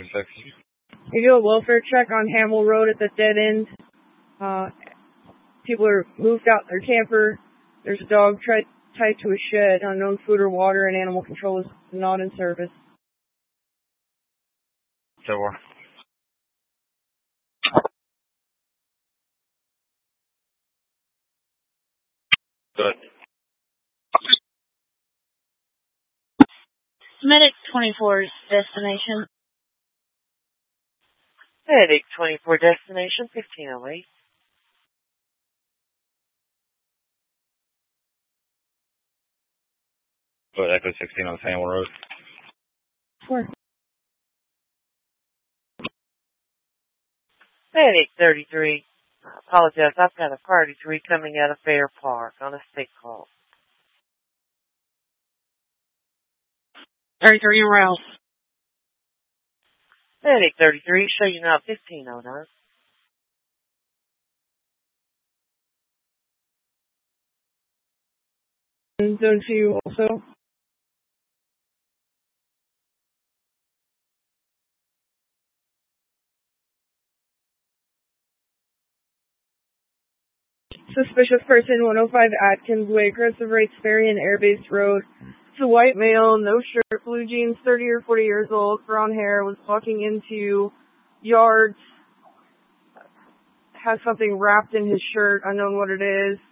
6. You do a welfare check on Hamill Road at the dead end. People are moved out their camper. There's a dog tied to a shed. Unknown food or water, and animal control is not in service. So good. Medic 24's destination. Medic 24 destination 1508. Good, Echo 16 on Hamill Road. 4. Medic 33. I apologize, I've got a party 3 coming out of Fair Park on a sick call. 33 en route. Medic 33, show you now 1509. Zone 2 also. Suspicious person, 105 Atkins Way, Crescent Rates Ferry and Airbase Road. It's a white male, no shirt, blue jeans, 30 or 40 years old, brown hair, was walking into yards, has something wrapped in his shirt, unknown what it is.